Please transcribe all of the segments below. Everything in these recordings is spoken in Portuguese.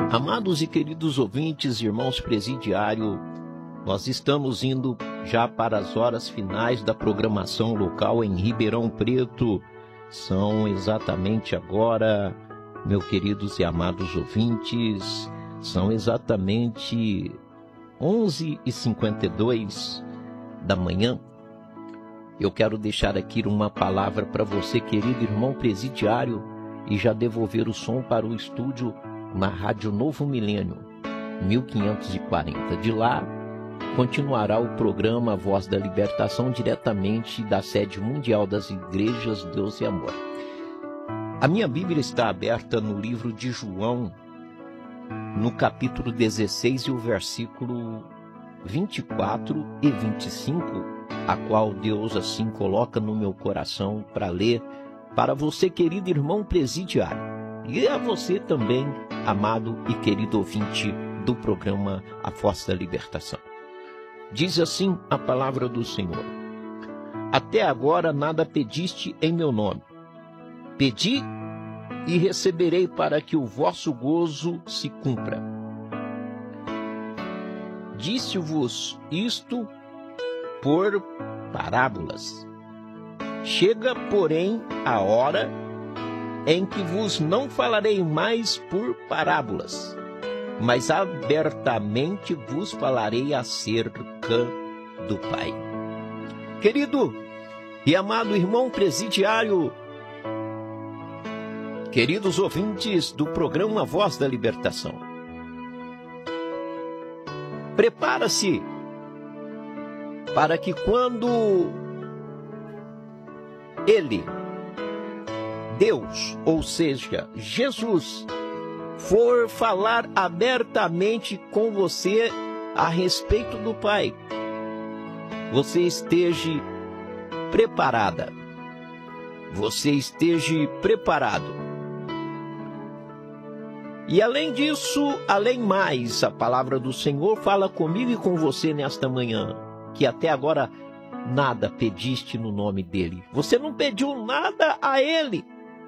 Amados e queridos ouvintes, irmãos presidiário, nós estamos indo já para as horas finais da programação local em Ribeirão Preto. São exatamente agora, meus queridos e amados ouvintes, são exatamente 11h52 da manhã. Eu quero deixar aqui uma palavra para você, querido irmão presidiário, e já devolver o som para o estúdio na Rádio Novo Milênio, 1540. De lá, continuará o programa Voz da Libertação, diretamente da sede mundial das Igrejas Deus e Amor. A minha Bíblia está aberta no livro de João, no capítulo 16 e o versículo 24 e 25, a qual Deus assim coloca no meu coração para ler para você, querido irmão presidiário, e a você também, amado e querido ouvinte do programa A Voz da Libertação. Diz assim a palavra do Senhor: até agora nada pediste em meu nome. Pedi e receberei, para que o vosso gozo se cumpra. Disse-vos isto por parábolas. Chega, porém, a hora em que vos não falarei mais por parábolas, mas abertamente vos falarei acerca do Pai. Querido e amado irmão presidiário, queridos ouvintes do programa Voz da Libertação, prepara-se para que quando Ele, Deus, ou seja, Jesus, for falar abertamente com você a respeito do Pai, você esteja preparada, você esteja preparado. E além disso, além mais, a palavra do Senhor fala comigo e com você nesta manhã, que até agora nada pediste no nome dele. Você não pediu nada a ele.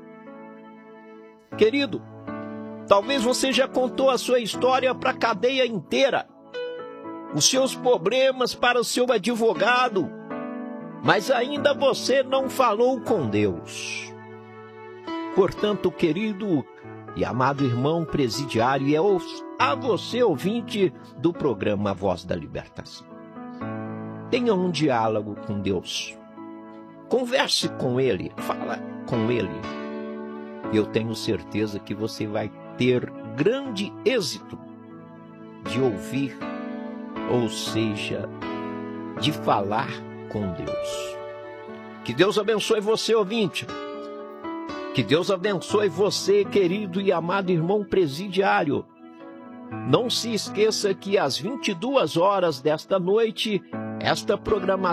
Querido, talvez você já contou a sua história para a cadeia inteira, os seus problemas para o seu advogado, mas ainda você não falou com Deus. Portanto, querido e amado irmão presidiário, e a você, ouvinte do programa Voz da Libertação, tenha um diálogo com Deus. Converse com Ele, fala com Ele. Eu tenho certeza que você vai ter grande êxito de ouvir, ou seja, de falar com Deus. Que Deus abençoe você, ouvinte. Que Deus abençoe você, querido e amado irmão presidiário. Não se esqueça que às 22 horas desta noite, esta programação